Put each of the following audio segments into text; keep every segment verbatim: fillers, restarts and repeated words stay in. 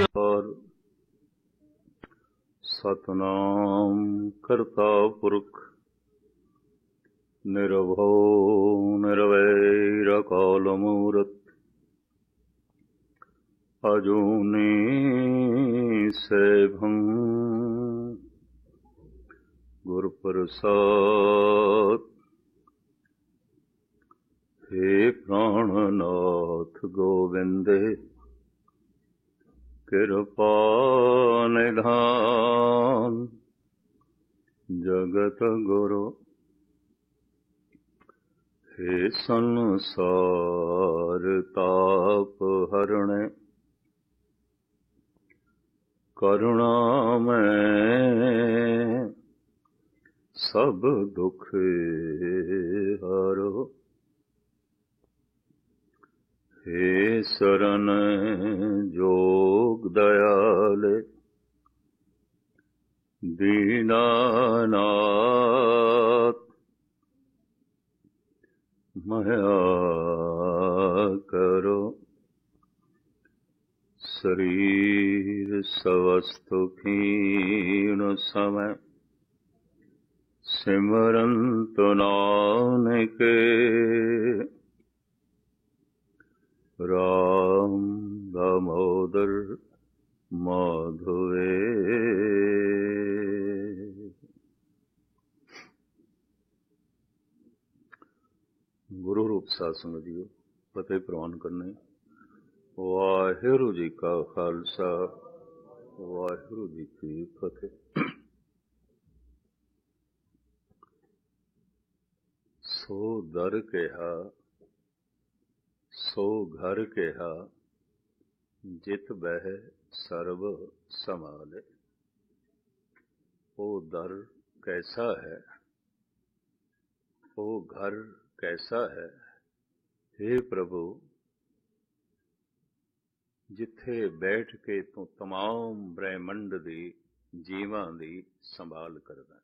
और सतनाम करता पुरख निर्भो निर्वैर काल मूरत अजूनी सेभं गुरुप्रसाद। हे प्राणनाथ गोविंदे कृपा निधान जगत गुरु। हे संसार ताप हरणे करुणा में सब दुख हरो। हे शरण जोग दयाल दीनानाथ मया करो। शरीर स्वस्थ क्षीण समय सिमरंत नानक राम दामोदर माधवे। गुरु रूप साध संगत जीओ, फतेह प्रवान करने। वाहिगुरू जी का खालसा वाहिगुरू जी की फतेह। सो दर कहा सो घर कहा जित बह सर्व समाले। ओ दर कैसा है, ओ घर कैसा है, हे प्रभु जिथे बैठ के तू तमाम ब्रह्मंड दी जीवां दी संभाल करदा।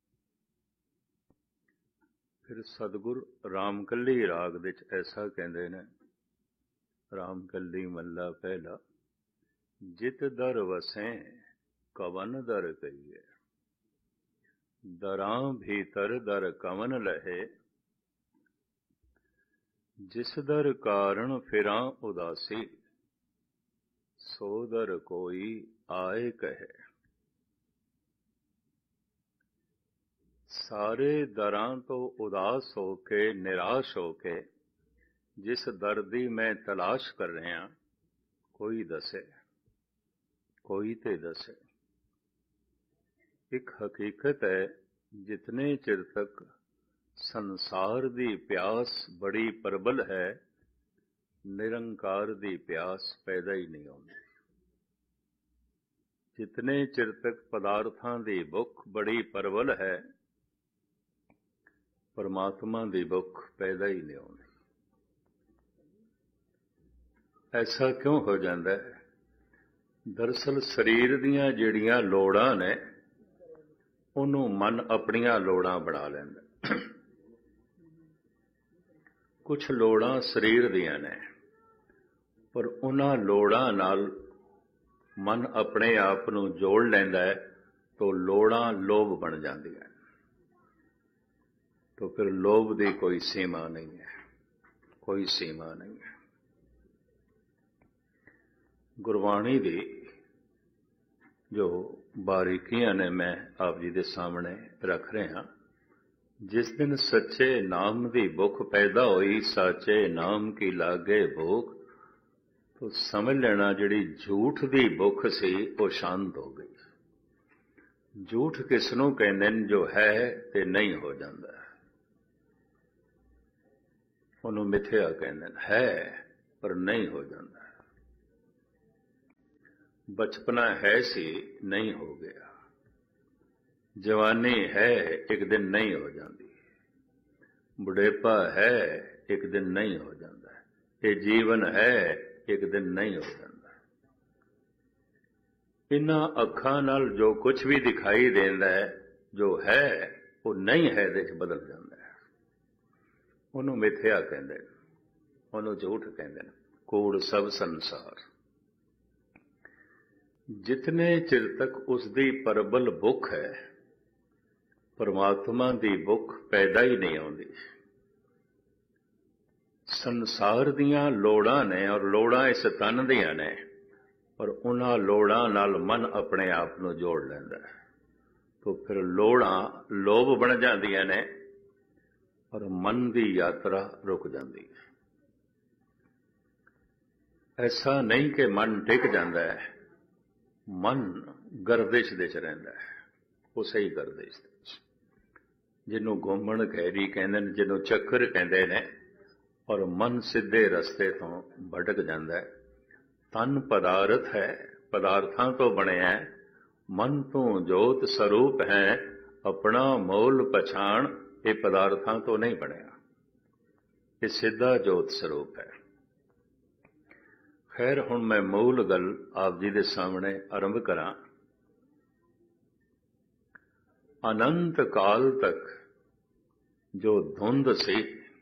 फिर सतगुर रामकली राग विच ऐसा कहते हैं, रामकली मल्ला पहला जित दर वसें कवन दर कहिए। दरां भीतर दर कवन लहे, जिस दर कारण फिरां उदासी। सो दर कोई आए कहे। सारे दरां तो उदास होके निराश होके जिस दर दी मैं तलाश कर रहा, कोई दसे कोई ते दसे। एक हकीकत है, जितने चिर तक संसार दी प्यास बड़ी प्रबल है, निरंकार दी प्यास पैदा ही नहीं होती। जितने चिर तक पदार्थां दी भुख बड़ी प्रबल है, परमात्मा दी भुख पैदा ही नहीं होती। ऐसा क्यों हो जाता है? दरअसल शरीर दीयां जिहड़ियां लोड़ां ने उहनूं मन अपणियां लोड़ां बना लैंदा। कुछ लोड़ां शरीर दीयां ने, पर उन्हां लोड़ां नाल मन अपने आप नूं जोड़ लैंदा है, तो लोड़ां लोभ बन जांदियां। तो फिर लोभ की कोई सीमा नहीं है, कोई सीमा नहीं है। गुरबाणी दी जो बारीकियां ने मैं आप जी के सामने रख रहा। जिस दिन सच्चे नाम की भुख पैदा हुई, साचे नाम की लागे भूख, तो समझ लेना जिहड़ी झूठ की भुख सी वो शांत हो गई। झूठ किसनों कहंदे ने? जो है ते नहीं हो जाता, उन्हों मिथ्या कहंदे ने। है पर नहीं हो जाता। बचपना है सी नहीं हो गया, जवानी है एक दिन नहीं हो जाती, बुढ़ेपा है एक दिन नहीं हो जाता, ये जीवन है एक दिन नहीं हो जाता। इन्हां अखां नाल जो कुछ भी दिखाई देंदा है, जो है वो नहीं है दे बदल जाता है। उन्हों मिथ्या कहंदे ने, उन्हों झूठ कहंदे ने। कूड़ सब संसार। जितने चिर तक उसकी प्रबल भुख है, परमात्मा की भुख पैदा ही नहीं आती। संसार दियां लोड़ां ने और लोड़ां इस तन दियां ने, और उन्हां लोड़ां नाल मन अपने आप को जोड़ लैंदा है। तो फिर लोड़ां लोभ बन जांदियां ने और मन की यात्रा रुक जाती है। ऐसा नहीं कि मन टिक जाता है, मन गर्दिश दे च रहिंदा है, उसे ही गर्दिश दे च, जिन्हों घूमण खैरी कहंदे ने, जिन्हों चक्कर कहंदे ने, और मन सीधे रस्ते तो भटक जाता है। तन पदार्थ है, पदार्थां तो बनिया है, मन तो जोत स्वरूप है, अपना मोल पछाण, ये पदार्थां तो नहीं बनिया, ये सीधा जोत स्वरूप है। खैर हुण मैं मूल गल आप जी दे सामने आरंभ करा। अनंत काल तक जो धुंध सी,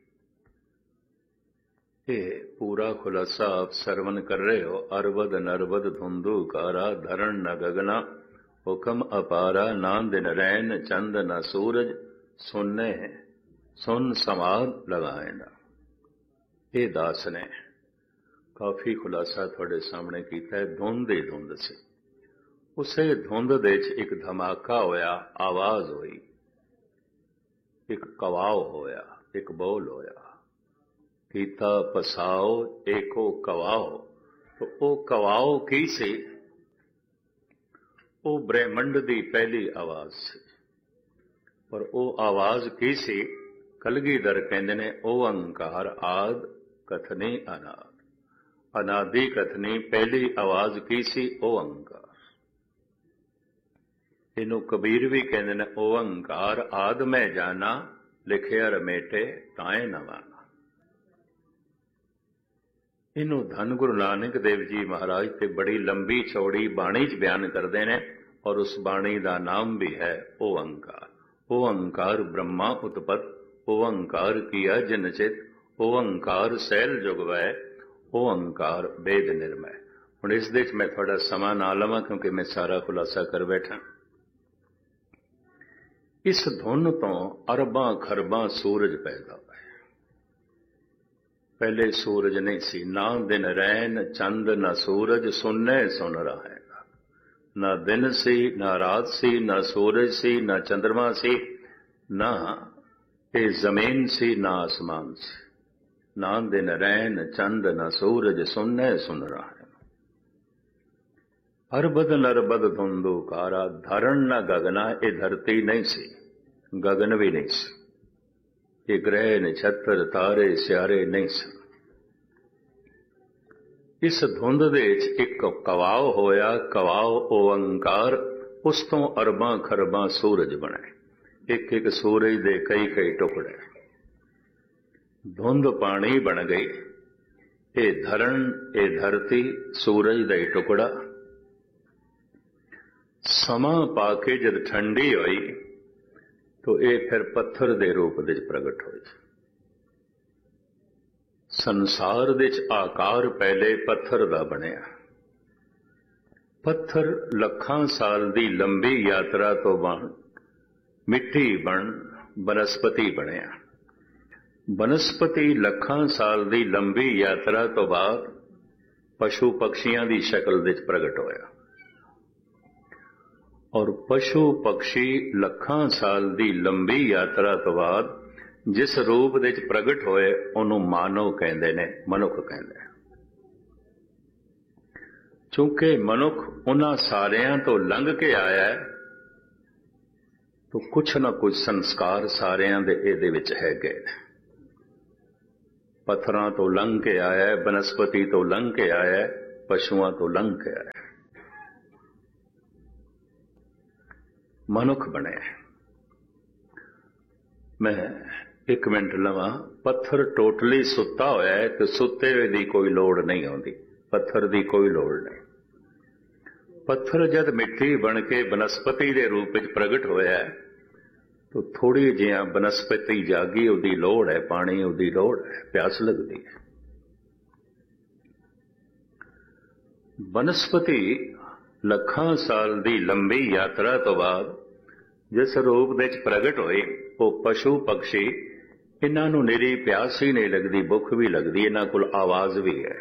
ये पूरा खुलासा आप सरवण कर रहे हो। अरबद नरबद धुंधु कारा, धरण न गगना, हुक्म अपारा, ना दिन रैन चंद न सूरज, सुनने सुन समाद लगाएना। ये दास ने काफी खुलासा थोड़े सामने किया है। धुंध ही धुंध से, उसे धुंध दे च एक धमाका होया, आवाज हुई, एक कवाव होया, एक बोल होया। कीता पसाओ एको कवाओ, तो ओ कवाओ की सी? ओ ब्रह्मंड की पहली आवाज सी। और ओ आवाज की सी? कलगीधर कहंदे ने, ओंकार आद कथनी अनाद। अनादि कथनी पहली आवाज की सी? ओंकार। इनू कबीर भी कहंदे ने, ओंकार आद मैं जाना, लिखिया रमेटे ताए न माना। इनू धन गुरु नानक देव जी महाराज ते बड़ी लंबी चौड़ी बाणी च बयान करते हैं, और उस बाणी का नाम भी है ओंकार। ओंकार ब्रह्मा उत्पत, ओंकार किया जिनचित, ओंकार सैल जुगवै, ओंकार वेद निर्मय। हुण इस दे च मैं थोड़ा समा ना लवां, क्योंकि मैं सारा खुलासा कर बैठा। इस धुन तो अरबां खरबां सूरज पैदा हुए। पहले सूरज नहीं सी, ना दिन रैन चंद न सूरज, सुनने सुन रहा है। ना दिन सी, ना रात सी, ना सूरज सी, ना चंद्रमा सी, ना ये जमीन सी, ना आसमान सी। ना दिन रैन चंद न सूरज, सुनने सुन रहा है। अरबद नरबद धुंधु कारा, धरण न गगना, ये धरती नहीं सी, गगन भी नहीं सी, ये ग्रह नक्षत्र तारे स्यारे नहीं सन। इस धुंध दे एक कवाव होया, कवाव ओंकार, उस तो अरबां खरबां सूरज बने। एक एक सूरज दे कई कई टुकड़े। धुंध पानी बन गई, ये धरण ये धरती, सूरज दे टुकड़ा। समा पाके जब ठंडी हुई, तो ये फिर पत्थर दे रूप दे प्रगट हुई। संसार दे आकार पहले पत्थर दा बनिया। पत्थर लखां साल दी लंबी यात्रा तो बन मिट्टी बन बनस्पति बनिया। बनस्पति लखां साल दी लंबी यात्रा तो बाद पशु पक्षियां दी शक्ल दे प्रगट होया। और पशु पक्षी लखां साल दी लंबी यात्रा तो बाद जिस रूप दे प्रगट होए, उन्हों मानव कहंदे ने, मनुख कहंदे। चूंकि मनुख उन्हां सारियां तो लंघ के आया है, तो कुछ ना कुछ संस्कार सारियां दे इहदे विच है गए। पत्थरां तो लंघ के आया है, बनस्पति तो लंघ के आया है, पशुआं तो लंघ के आया है, मनुख बने। मैं एक मिनट लवां। पत्थर टोटली सुता होया है, तो सुते हुए दी कोई लोड़ नहीं आती, पत्थर दी कोई लोड़ नहीं। पत्थर जद मिट्टी बन के बनस्पति के रूप में प्रगट होया है, तो थोड़ी जिहा बनस्पति जागी, उसकी लोड़ है, पानी उसकी लोड़ है, प्यास लगती है। बनस्पति ਲੱਖਾਂ ਸਾਲ ਦੀ ਲੰਬੀ ਯਾਤਰਾ ਤੋਂ ਬਾਅਦ ਜਿਸ ਰੂਪ ਵਿੱਚ ਪ੍ਰਗਟ ਹੋਏ ਉਹ ਪਸ਼ੂ ਪਕਸ਼ੀ, ਇਹਨਾਂ ਨੂੰ ਨਿਰੀ ਪਿਆਸ ਹੀ ਨਹੀਂ ਲੱਗਦੀ, ਭੁੱਖ ਵੀ ਲੱਗਦੀ, ਇਹਨਾਂ ਕੋਲ ਆਵਾਜ਼ ਵੀ ਹੈ।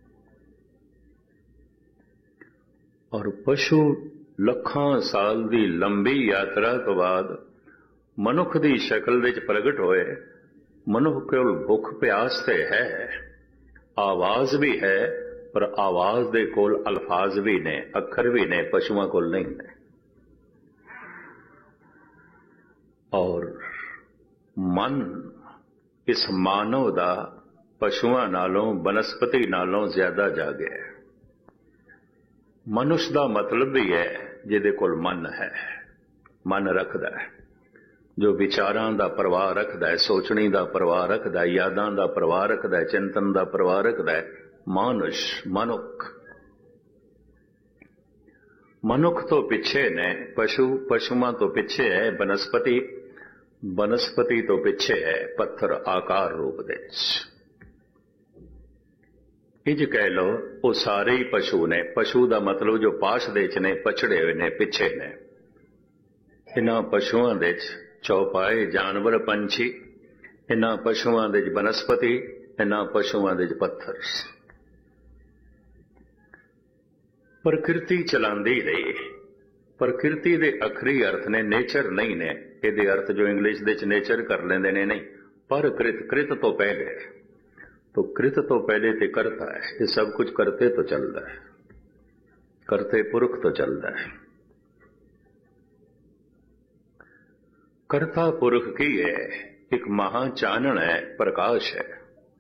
ਔਰ ਪਸ਼ੂ ਲੱਖਾਂ ਸਾਲ ਦੀ ਲੰਬੀ ਯਾਤਰਾ ਤੋਂ ਬਾਅਦ ਮਨੁੱਖ ਦੀ ਸ਼ਕਲ ਵਿੱਚ ਪ੍ਰਗਟ ਹੋਏ। ਮਨੁੱਖ ਕੋਲ ਭੁੱਖ ਪਿਆਸ ਤੇ ਹੈ, ਆਵਾਜ਼ ਵੀ ਹੈ, ਪਰ ਆਵਾਜ਼ ਦੇ ਕੋਲ ਅਲਫਾਜ਼ ਵੀ ਨੇ, ਅੱਖਰ ਵੀ ਨੇ, ਪਸ਼ੂਆਂ ਕੋਲ ਨਹੀਂ ਨੇ। ਔਰ ਮਨ ਇਸ ਮਾਨਵ ਦਾ ਪਸ਼ੂਆਂ ਨਾਲੋਂ, ਬਨਸਪਤੀ ਨਾਲੋਂ ਜ਼ਿਆਦਾ ਜਾਗਿਆ ਹੈ। ਮਨੁੱਖ ਦਾ ਮਤਲਬ ਵੀ ਹੈ ਜਿਹਦੇ ਕੋਲ ਮਨ ਹੈ, ਮਨ ਰੱਖਦਾ ਹੈ, ਜੋ ਵਿਚਾਰਾਂ ਦਾ ਪ੍ਰਵਾਹ ਰੱਖਦਾ ਹੈ, ਸੋਚਣੀ ਦਾ ਪ੍ਰਵਾਹ ਰੱਖਦਾ ਹੈ, ਯਾਦਾਂ ਦਾ ਪ੍ਰਵਾਹ ਰੱਖਦਾ ਹੈ, ਚਿੰਤਨ ਦਾ ਪ੍ਰਵਾਹ ਰੱਖਦਾ ਹੈ। ਮਾਨੁਸ਼, ਮਨੁੱਖ। ਮਨੁੱਖ ਤੋਂ ਪਿੱਛੇ ਨੇ ਪਸ਼ੂ, ਪਸ਼ੂਆਂ ਤੋਂ ਪਿੱਛੇ ਹੈ ਬਨਸਪਤੀ, ਬਨਸਪਤੀ ਤੋਂ ਪਿੱਛੇ ਹੈ ਪੱਥਰ ਆਕਾਰ ਰੂਪ ਦੇ ਵਿੱਚ। ਇੰਜ ਕਹਿ ਲਓ ਉਹ ਸਾਰੇ ਹੀ ਪਸ਼ੂ ਨੇ। ਪਸ਼ੂ ਦਾ ਮਤਲਬ ਜੋ ਪਾਸ਼ ਦੇ ਚ ਨੇ, ਪਛੜੇ ਹੋਏ ਨੇ, ਪਿੱਛੇ ਨੇ। ਇਹਨਾਂ ਪਸ਼ੂਆਂ ਦੇ ਚ ਚੌਪਾਏ ਜਾਨਵਰ, ਪੰਛੀ, ਇਹਨਾਂ ਪਸ਼ੂਆਂ ਦੇ ਚ ਬਨਸਪਤੀ, ਇਹਨਾਂ ਪਸ਼ੂਆਂ ਦੇ ਚ ਪੱਥਰ। ਪ੍ਰਕਿਰਤੀ ਚਲਾਉਂਦੀ ਰਹੀ। ਪ੍ਰਕਿਰਤੀ ਦੇ ਅਖਰੀ ਅਰਥ ਨੇ, ਨੇਚਰ ਨਹੀਂ ਨੇ। ਇਹਦੇ ਅਰਥ ਜੋ ਇੰਗਲਿਸ਼ ਦੇ ਚ ਨੇਚਰ ਕਰ ਲੈਂਦੇ ਨੇ, ਨਹੀਂ। ਪਰ ਕ੍ਰਿਤ, ਕ੍ਰਿਤ ਤੋਂ ਪਹਿਲੇ, तो कृत तो पहले ते करता है। ये सब कुछ करते तो चलता है, करते पुरख तो चलता है। करता पुरख की है, एक महा चानण है, प्रकाश है।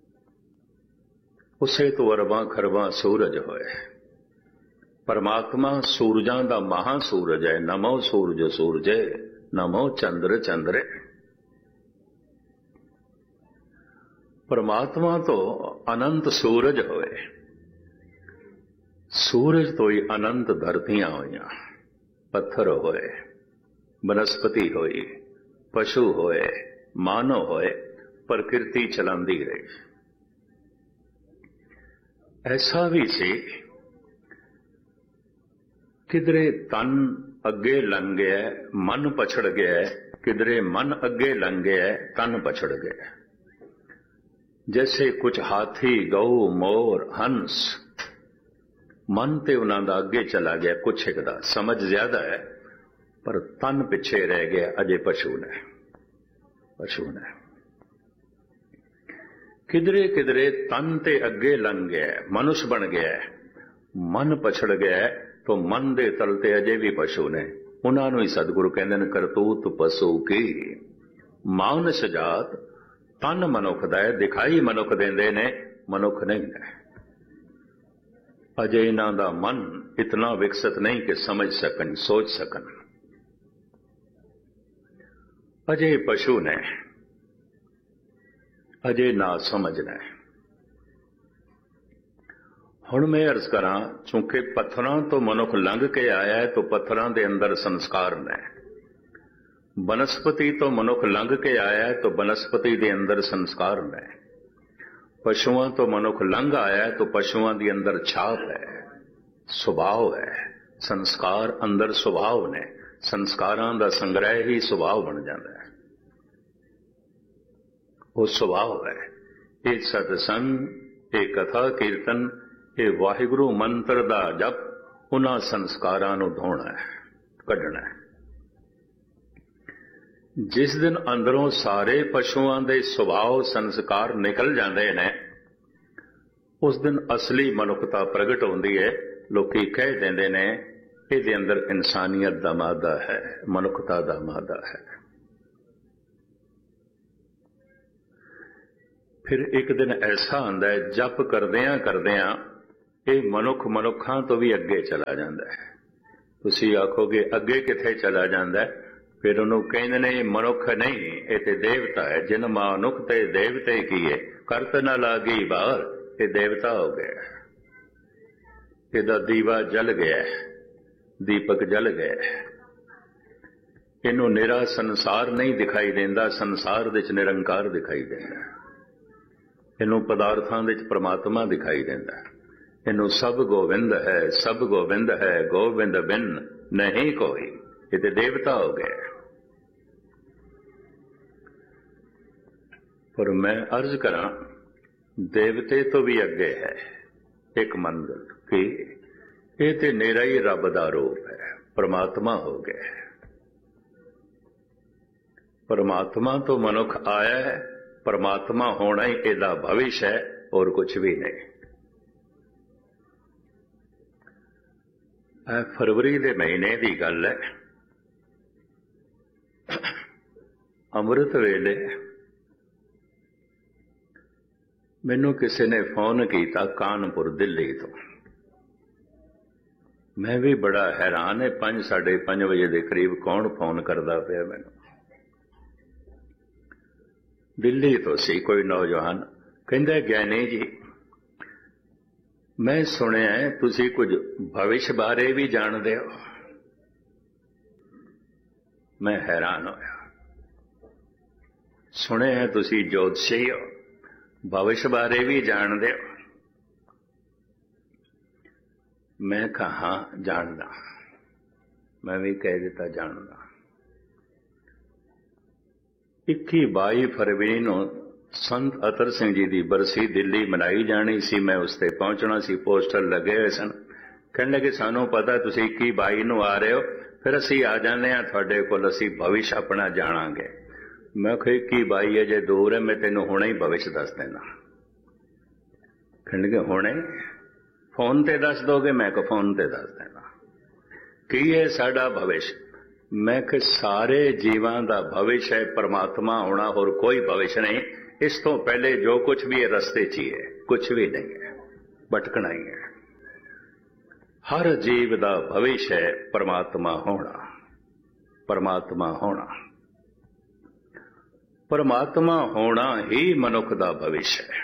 उसे तो अरबां खरबां सूरज होए। परमात्मा सूरजां दा महा सूरज है। नमो सूरज सूरजे, नमो चंद्र चंद्रे। परमात्मा तो अनंत सूरज होए। सूरज तो ही अनंत धरतियां हुई, पत्थर होए, वनस्पति होई, पशु होए, मानव होए, प्रकृति चलांदी रही। ऐसा भी सी किधरे तन अगे लंघ गया, मन पछड़ गया, किधरे मन अगे लंघ गया, तन पछड़ गया। जैसे कुछ हाथी, गऊ, मोर, हंस, मन ते उन्हां दा अगे चला गया, कुछ एक दा समझ ज्यादा है, पर तन पिछे रह गया। अजे पशु ने, पशु ने किधरे किधरे तन ते अगे लंघ गया, मनुष्य बन गया। मन पछड़ गया तो मन दे तलते अजे भी पशु ने। उन्हां नूं ही सतगुरु कहंदे ने करतूत पशु की। मानस जात तन मनुख दा है, दिखाई मनुख देंदे ने, मनुख नहीं है। अजे इन्हां दा मन इतना विकसित नहीं कि समझ सकन, सोच सकन। अजे पशु ने, अजे ना समझ ने। हुण मैं अर्ज करा, चूंकि पत्थरां तो मनुख लंघ के आया है तो पत्थरां दे अंदर संस्कार ने। वनस्पति तो मनुख लंघ के आया है तो वनस्पति के अंदर संस्कार ने। पशुओं तो मनुख लंघ आया है तो पशुओं के अंदर छाप है, स्वभाव है। संस्कार अंदर स्वभाव ने। संस्कारां दा संग्रह ही स्वभाव बन जाता है। वो स्वभाव है। ये सतसंग, ये कथा कीर्तन, ये वाहिगुरु मंत्र दा जप, उन्हां संस्कारां नूं धोना है, कढना है। जिस दिन अंदरों सारे पशुओं के सुभाव संस्कार निकल जाते हैं, उस दिन असली मनुखता प्रगट होती है। लोकी कह देंदे ने इहदे अंदर इंसानियत दा मादा है, मनुखता दा मादा है। फिर एक दिन ऐसा आंदा है, जप करदियां करदियां ये मनुख मनुखां तो भी अगे चला जाता है। तुसीं आखोगे अगे किथे चला जाता है? फिर उन्होंने कहते ने मनुख नहीं, ये ते देवता है। जिन मनुख ते देवते किए, करत न लागी बार, ये देवता हो गया। इहदा दीवा जल गया, दीपक जल गया। इनू निरा संसार नहीं दिखाई देंदा, संसार विच निरंकार दिखाई देंदा। इनू पदार्थां विच परमात्मा दिखाई देंदा। ਇਹਨੂੰ ਸਭ ਗੋਬਿੰਦ ਹੈ, ਸਭ ਗੋਬਿੰਦ ਹੈ, ਗੋਬਿੰਦ ਬਿਨ ਨਹੀਂ ਕੋਈ। ਇਹ ਤੇ ਦੇਵਤਾ ਹੋ ਗਏ। ਪਰ ਮੈਂ ਅਰਜ਼ ਕਰਾਂ, ਦੇਵਤੇ ਤੋਂ ਵੀ ਅੱਗੇ ਹੈ ਇੱਕ ਮੰਜ਼ਿਲ ਕਿ ਇਹ ਤੇ ਨਿਰਾ ਹੀ ਰੱਬ ਦਾ ਰੂਪ ਹੈ, ਪਰਮਾਤਮਾ ਹੋ ਗਿਆ। ਪਰਮਾਤਮਾ ਤੋਂ ਮਨੁੱਖ ਆਇਆ ਹੈ, ਪਰਮਾਤਮਾ ਹੋਣਾ ਹੀ ਇਹਦਾ ਭਵਿਸ਼ ਹੈ, ਹੋਰ ਕੁਝ ਵੀ ਨਹੀਂ। ਇਹ ਫਰਵਰੀ ਦੇ ਮਹੀਨੇ ਦੀ ਗੱਲ ਹੈ। ਅੰਮ੍ਰਿਤ ਵੇਲੇ ਮੈਨੂੰ ਕਿਸੇ ਨੇ ਫੋਨ ਕੀਤਾ ਕਾਨਪੁਰ, ਦਿੱਲੀ ਤੋਂ। ਮੈਂ ਵੀ ਬੜਾ ਹੈਰਾਨ ਹੈ, ਪੰਜ ਸਾਢੇ ਪੰਜ ਵਜੇ ਦੇ ਕਰੀਬ ਕੌਣ ਫੋਨ ਕਰਦਾ ਪਿਆ ਮੈਨੂੰ। ਦਿੱਲੀ ਤੋਂ ਸੀ ਕੋਈ ਨੌਜਵਾਨ। ਕਹਿੰਦਾ ਗਿਆਨੀ ਜੀ, ਮੈਂ ਸੁਣਿਆ ਤੁਸੀਂ ਕੁਝ ਭਵਿਸ਼ ਬਾਰੇ ਵੀ ਜਾਣਦੇ ਹੋ। ਮੈਂ ਹੈਰਾਨ ਹੋਇਆ। ਸੁਣਿਆ ਤੁਸੀਂ ਜੋਤਸ਼ੀ ਹੋ, ਭਵਿਸ਼ ਬਾਰੇ ਵੀ ਜਾਣਦੇ ਹੋ। ਮੈਂ ਕਿਹਾ ਹਾਂ ਜਾਣਦਾ। ਮੈਂ ਵੀ ਕਹਿ ਦਿੱਤਾ ਜਾਣਦਾ। ਇੱਕੀ ਬਾਈ ਫਰਵਰੀ ਨੂੰ ਸੰਤ ਅਤਰ ਸਿੰਘ ਜੀ ਦੀ ਬਰਸੀ ਦਿੱਲੀ ਮਨਾਈ ਜਾਣੀ ਸੀ। ਮੈਂ ਉਸ ਤੇ ਪਹੁੰਚਣਾ ਸੀ, ਪੋਸਟਰ ਲੱਗੇ ਹੋਏ ਸਨ। ਕਹਿਣ ਲੱਗੇ ਸਾਨੂੰ ਪਤਾ ਤੁਸੀਂ ਇੱਕੀ ਬਾਈ ਨੂੰ ਆ ਰਹੇ ਹੋ, ਫਿਰ ਅਸੀਂ ਆ ਜਾਂਦੇ ਹਾਂ ਤੁਹਾਡੇ ਕੋਲ, ਅਸੀਂ ਭਵਿਸ਼ ਆਪਣਾ ਜਾਣਾਂਗੇ। ਮੈਂ ਕਿਹਾ ਇੱਕੀ ਬਾਈ ਅਜੇ ਦੂਰ ਹੈ, ਮੈਂ ਤੈਨੂੰ ਹੁਣੇ ਹੀ ਭਵਿਸ਼ ਦੱਸ ਦੇਣਾ। ਕਹਿਣ ਲੱਗੇ ਹੁਣੇ ਫੋਨ ਤੇ ਦੱਸ ਦੋਗੇ? ਮੈਂ ਕਿਹਾ ਫੋਨ ਤੇ ਦੱਸ ਦੇਣਾ। ਕੀ ਹੈ ਸਾਡਾ ਭਵਿਸ਼? ਮੈਂ ਕਿ ਸਾਰੇ ਜੀਵਾਂ ਦਾ ਭਵਿਸ਼ ਹੈ ਪਰਮਾਤਮਾ ਹੋਣਾ, ਹੋਰ ਕੋਈ ਭਵਿਸ਼ ਨਹੀਂ। ਇਸ ਤੋਂ ਪਹਿਲੇ ਜੋ ਕੁਝ ਵੀ ਹੈ ਰਸਤੇ 'ਚ ਹੀ ਹੈ, ਕੁਝ ਵੀ ਨਹੀਂ ਹੈ, ਭਟਕਣਾ ਹੀ ਹੈ। ਹਰ ਜੀਵ ਦਾ ਭਵਿਸ਼ ਹੈ ਪਰਮਾਤਮਾ ਹੋਣਾ, ਪਰਮਾਤਮਾ ਹੋਣਾ। ਪਰਮਾਤਮਾ ਹੋਣਾ ਹੀ ਮਨੁੱਖ ਦਾ ਭਵਿਸ਼ ਹੈ।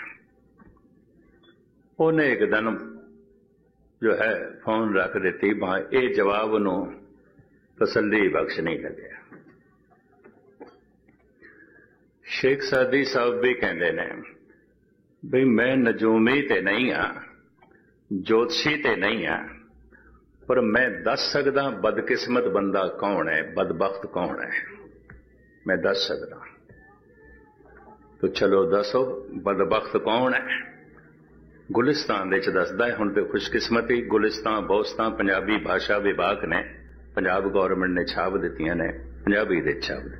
ਉਹਨੇ ਇੱਕ ਦਿਨ ਜੋ ਹੈ ਫੋਨ ਰੱਖ ਦਿੱਤੀ, ਭਾਂ ਇਹ ਜਵਾਬ ਨੂੰ ਤਸੱਲੀ ਬਖਸ਼ ਨਹੀਂ ਲੱਗਿਆ। ਸ਼ੇਖ ਸਾਦੀ ਸਾਹਿਬ ਵੀ ਕਹਿੰਦੇ ਨੇ ਬਈ ਮੈਂ ਨਜੂਮੀ ਤੇ ਨਹੀਂ ਹਾਂ, ਜੋਤਸ਼ੀ ਤੇ ਨਹੀਂ ਹਾਂ, ਪਰ ਮੈਂ ਦੱਸ ਸਕਦਾ ਬਦਕਿਸਮਤ ਬੰਦਾ ਕੌਣ ਹੈ, ਬਦਬਖਤ ਕੌਣ ਹੈ, ਮੈਂ ਦੱਸ ਸਕਦਾ। ਤੋ ਚਲੋ ਦੱਸੋ ਬਦਬਖਤ ਕੌਣ ਹੈ? ਗੁਲਿਸਤਾਨ ਦੇ ਚ ਦੱਸਦਾ ਹੈ। ਹੁਣ ਤੇ ਖੁਸ਼ਕਿਸਮਤੀ ਗੁਲਿਸਤਾਨ ਬੋਸਤਾਨ ਪੰਜਾਬੀ ਭਾਸ਼ਾ ਵਿਭਾਗ ਨੇ, ਪੰਜਾਬ ਗੌਰਮੈਂਟ ਨੇ ਛਾਪ ਦਿੱਤੀਆਂ ਨੇ, ਪੰਜਾਬੀ ਦੇ ਛਾਪ ਦਿੱਤੀ।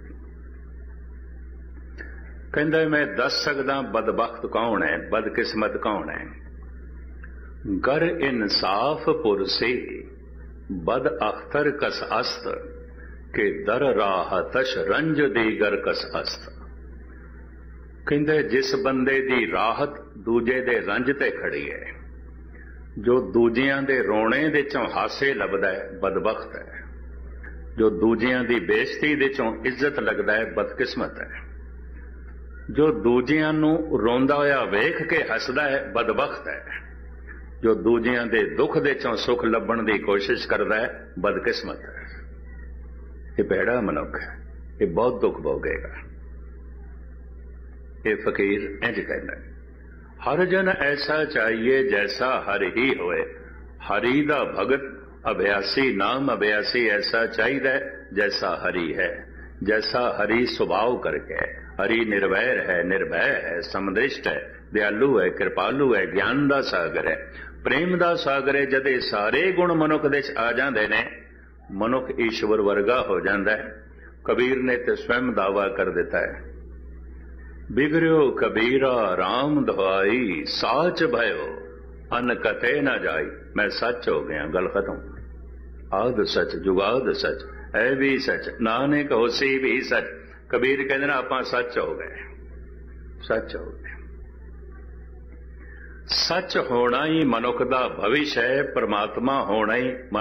ਕਹਿੰਦਾ ਮੈਂ ਦੱਸ ਸਕਦਾ ਬਦਬਖਤ ਕੌਣ ਹੈ, ਬਦਕਿਸਮਤ ਕੌਣ ਹੈ। ਗਰ ਇਨਸਾਫ ਪੁਰਸੀ ਬਦ ਅਖਤਰ ਕਸ ਅਸਤ ਕਿ ਦਰ ਰਾਹਤਸ਼ ਰੰਜ ਦੀਗਰ ਕਸ ਅਸਤ। ਕਹਿੰਦੇ ਜਿਸ ਬੰਦੇ ਦੀ ਰਾਹਤ ਦੂਜੇ ਦੇ ਰੰਜ ਤੇ ਖੜੀ ਹੈ, ਜੋ ਦੂਜਿਆਂ ਦੇ ਰੋਣੇ ਦੇ ਚੋਂ ਹਾਸੇ ਲੱਭਦਾ ਹੈ, ਬਦਬਖਤ ਹੈ। ਜੋ ਦੂਜਿਆਂ ਦੀ ਬੇਇੱਜ਼ਤੀ ਦੇ ਚੋਂ ਇੱਜ਼ਤ ਲੱਗਦਾ ਹੈ, ਬਦਕਿਸਮਤ ਹੈ। ਜੋ ਦੂਜਿਆਂ ਨੂੰ ਰੋਂਦਾ ਹੋਇਆ ਵੇਖ ਕੇ ਹੱਸਦਾ ਹੈ, ਬਦਬਖਤ ਹੈ। ਜੋ ਦੂਜਿਆਂ ਦੇ ਦੁੱਖ ਦੇ ਚੋਂ ਸੁੱਖ ਲੱਭਣ ਦੀ ਕੋਸ਼ਿਸ਼ ਕਰਦਾ ਹੈ, ਬਦਕਿਸਮਤ ਹੈ। ਇਹ ਭੈੜਾ ਮਨੁੱਖ ਹੈ, ਇਹ ਬਹੁਤ ਦੁੱਖ ਭੋਗੇਗਾ। ਇਹ ਫਕੀਰ ਇੰਝ ਕਹਿੰਦਾ, ਹਰ ਜਨ ਐਸਾ ਚਾਹੀਏ ਜੈਸਾ ਹਰ ਹੀ ਹੋਏ। ਹਰੀ ਦਾ ਭਗਤ ਅਭਿਆਸੀ ਨਾਮ ਅਭਿਆਸੀ ਐਸਾ ਚਾਹੀਦਾ ਜੈਸਾ ਹਰੀ ਹੈ। ਜੈਸਾ ਹਰੀ ਸੁਭਾਵ ਕਰਕੇ, ਹਰੀ ਨਿਰਵੈਰ ਹੈ, ਨਿਰਭੈ ਹੈ, ਸਮਦ੍ਰਿਸ਼ਟ ਹੈ, ਦਿਆਲੂ ਹੈ, ਕਿਰਪਾਲੂ ਹੈ, ਗਿਆਨ ਦਾ ਸਾਗਰ ਹੈ, ਪ੍ਰੇਮ ਦਾ ਸਾਗਰ ਹੈ। ਜਦ ਇਹ ਸਾਰੇ ਗੁਣ ਮਨੁੱਖ ਦੇ 'ਚ ਆ ਜਾਂਦੇ ਨੇ, ਮਨੁੱਖ ਈਸ਼ਵਰ ਵਰਗਾ ਹੋ ਜਾਂਦਾ ਹੈ। ਕਬੀਰ ਨੇ ਤੇ ਸਵੈਮ ਦਾਵਾ ਕਰ ਦਿੱਤਾ ਹੈ, ਬਿਗੜਿਓ ਕਬੀਰਾ ਰਾਮ ਦਵਾਈ ਸਾਚ ਭਇਓ ਅਨ ਕਤੇ ਨਾ ਜਾਈ। ਮੈਂ ਸੱਚ ਹੋ ਗਿਆ, ਗੱਲ ਖਤਮ। ਆਦ ਸੱਚ ਜੁਗਾਦ ਸੱਚ ਹੈ ਵੀ ਸੱਚ, ਨਾਨਕ ਹੋਸੀ ਵੀ ਸੱਚ। ਕਬੀਰ ਕਹਿੰਦੇ ਨਾ ਆਪਾਂ ਸੱਚ ਹੋ ਗਏ, ਸੱਚ ਹੋ ਗਏ। ਸੱਚ ਹੋਣਾ ਹੀ ਮਨੁੱਖ ਦਾ ਭਵਿਸ਼ ਹੈ, ਪਰਮਾਤਮਾ ਹੋਣਾ ਹੀ